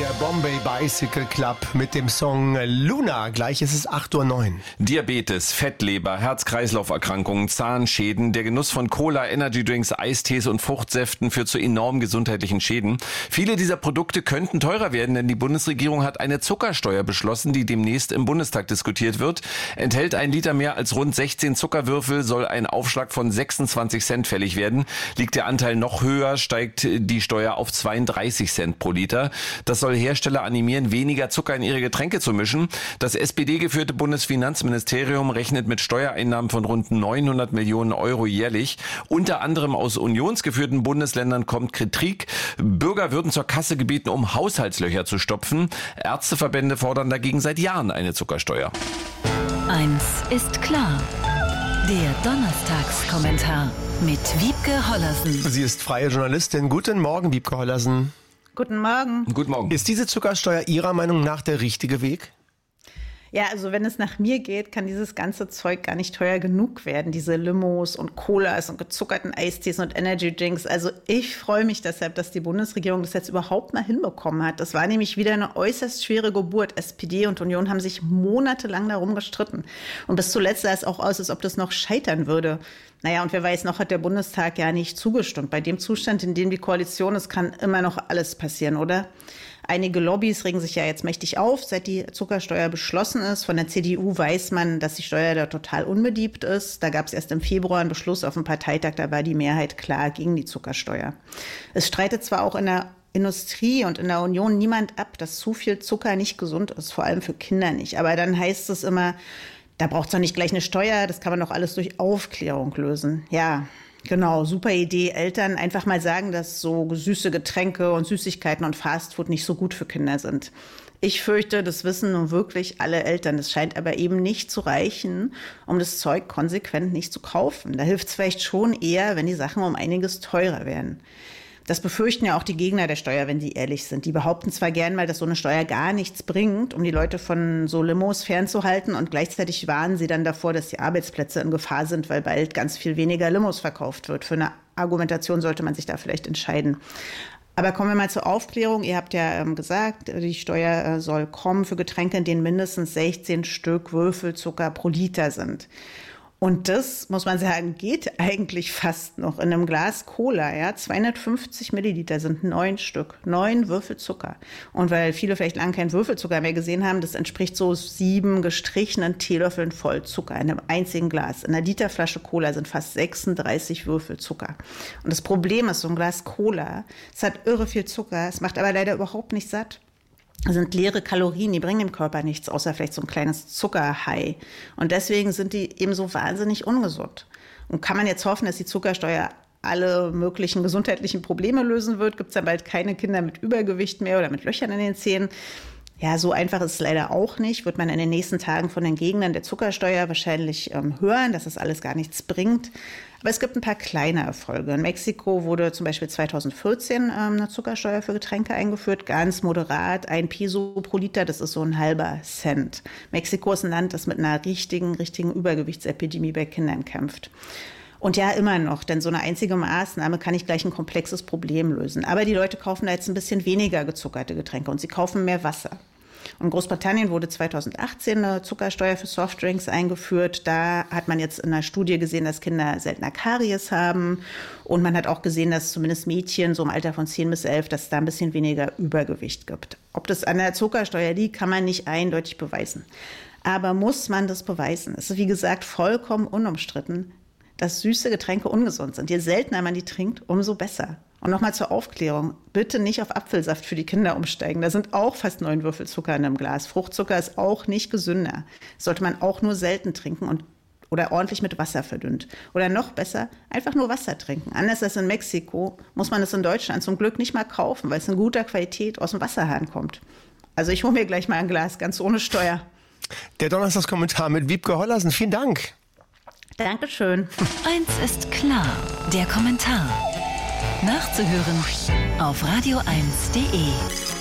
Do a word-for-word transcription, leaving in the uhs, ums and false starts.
Der Bombay Bicycle Club mit dem Song Luna. Gleich ist es acht Uhr neun. Diabetes, Fettleber, Herz-Kreislauf-Erkrankungen, Zahnschäden, der Genuss von Cola, Energydrinks, Eistees und Fruchtsäften führt zu enormen gesundheitlichen Schäden. Viele dieser Produkte könnten teurer werden, denn die Bundesregierung hat eine Zuckersteuer beschlossen, die demnächst im Bundestag diskutiert wird. Enthält ein Liter mehr als rund sechzehn Zuckerwürfel, soll ein Aufschlag von sechsundzwanzig Cent fällig werden. Liegt der Anteil noch höher, steigt die Steuer auf zweiunddreißig Cent pro Liter. Das soll Hersteller animieren, weniger Zucker in ihre Getränke zu mischen. Das S P D-geführte Bundesfinanzministerium rechnet mit Steuereinnahmen von rund neunhundert Millionen Euro jährlich. Unter anderem aus unionsgeführten Bundesländern kommt Kritik. Bürger würden zur Kasse gebeten, um Haushaltslöcher zu stopfen. Ärzteverbände fordern dagegen seit Jahren eine Zuckersteuer. Eins ist klar. Der Donnerstagskommentar mit Wiebke Hollersen. Sie ist freie Journalistin. Guten Morgen, Wiebke Hollersen. Guten Morgen. Guten Morgen. Ist diese Zuckersteuer Ihrer Meinung nach der richtige Weg? Ja, also wenn es nach mir geht, kann dieses ganze Zeug gar nicht teuer genug werden. Diese Limos und Colas und gezuckerten Eistees und Energydrinks. Also ich freue mich deshalb, dass die Bundesregierung das jetzt überhaupt mal hinbekommen hat. Das war nämlich wieder eine äußerst schwere Geburt. S P D und Union haben sich monatelang darum gestritten. Und bis zuletzt sah es auch aus, als ob das noch scheitern würde. Naja, und wer weiß, noch hat der Bundestag ja nicht zugestimmt. Bei dem Zustand, in dem die Koalition ist, kann immer noch alles passieren, oder? Einige Lobbys regen sich ja jetzt mächtig auf, seit die Zuckersteuer beschlossen ist. Von der C D U weiß man, dass die Steuer da total unbeliebt ist. Da gab es erst im Februar einen Beschluss auf dem Parteitag, da war die Mehrheit klar gegen die Zuckersteuer. Es streitet zwar auch in der Industrie und in der Union niemand ab, dass zu viel Zucker nicht gesund ist, vor allem für Kinder nicht. Aber dann heißt es immer, da braucht es doch nicht gleich eine Steuer, das kann man doch alles durch Aufklärung lösen. Ja, genau, super Idee. Eltern einfach mal sagen, dass so süße Getränke und Süßigkeiten und Fastfood nicht so gut für Kinder sind. Ich fürchte, das wissen nun wirklich alle Eltern. Das scheint aber eben nicht zu reichen, um das Zeug konsequent nicht zu kaufen. Da hilft es vielleicht schon eher, wenn die Sachen um einiges teurer werden. Das befürchten ja auch die Gegner der Steuer, wenn sie ehrlich sind. Die behaupten zwar gern mal, dass so eine Steuer gar nichts bringt, um die Leute von so Limos fernzuhalten, und gleichzeitig warnen sie dann davor, dass die Arbeitsplätze in Gefahr sind, weil bald ganz viel weniger Limos verkauft wird. Für eine Argumentation sollte man sich da vielleicht entscheiden. Aber kommen wir mal zur Aufklärung. Ihr habt ja ähm, gesagt, die Steuer äh, soll kommen für Getränke, in denen mindestens sechzehn Stück Würfelzucker pro Liter sind. Und das, muss man sagen, geht eigentlich fast noch. In einem Glas Cola, ja, zweihundertfünfzig Milliliter sind neun Stück, neun Würfel Zucker. Und weil viele vielleicht lange keinen Würfelzucker mehr gesehen haben, das entspricht so sieben gestrichenen Teelöffeln voll Zucker in einem einzigen Glas. In einer Literflasche Cola sind fast sechsunddreißig Würfel Zucker. Und das Problem ist, so ein Glas Cola, es hat irre viel Zucker, es macht aber leider überhaupt nicht satt. Das sind leere Kalorien, die bringen dem Körper nichts, außer vielleicht so ein kleines Zuckerhigh. Und deswegen sind die eben so wahnsinnig ungesund. Und kann man jetzt hoffen, dass die Zuckersteuer alle möglichen gesundheitlichen Probleme lösen wird? Gibt es dann bald keine Kinder mit Übergewicht mehr oder mit Löchern in den Zähnen? Ja, so einfach ist es leider auch nicht. Wird man in den nächsten Tagen von den Gegnern der Zuckersteuer wahrscheinlich ähm, hören, dass das alles gar nichts bringt. Aber es gibt ein paar kleine Erfolge. In Mexiko wurde zum Beispiel zweitausendvierzehn ähm, eine Zuckersteuer für Getränke eingeführt, ganz moderat, ein Peso pro Liter, das ist so ein halber Cent. Mexiko ist ein Land, das mit einer richtigen, richtigen Übergewichtsepidemie bei Kindern kämpft. Und ja, immer noch, denn so eine einzige Maßnahme kann nicht gleich ein komplexes Problem lösen. Aber die Leute kaufen da jetzt ein bisschen weniger gezuckerte Getränke und sie kaufen mehr Wasser. Und in Großbritannien wurde zweitausendachtzehn eine Zuckersteuer für Softdrinks eingeführt. Da hat man jetzt in einer Studie gesehen, dass Kinder seltener Karies haben. Und man hat auch gesehen, dass zumindest Mädchen so im Alter von zehn bis elf, dass es da ein bisschen weniger Übergewicht gibt. Ob das an der Zuckersteuer liegt, kann man nicht eindeutig beweisen. Aber muss man das beweisen? Es ist, wie gesagt, vollkommen unumstritten, dass süße Getränke ungesund sind. Je seltener man die trinkt, umso besser. Und nochmal zur Aufklärung, bitte nicht auf Apfelsaft für die Kinder umsteigen. Da sind auch fast neun Würfel Zucker in einem Glas. Fruchtzucker ist auch nicht gesünder. Das sollte man auch nur selten trinken und oder ordentlich mit Wasser verdünnt. Oder noch besser, einfach nur Wasser trinken. Anders als in Mexiko muss man es in Deutschland zum Glück nicht mal kaufen, weil es in guter Qualität aus dem Wasserhahn kommt. Also ich hole mir gleich mal ein Glas, ganz ohne Steuer. Der Donnerstagskommentar mit Wiebke Hollersen. Vielen Dank. Dankeschön. Eins ist klar, der Kommentar. Nachzuhören auf radio eins punkt de.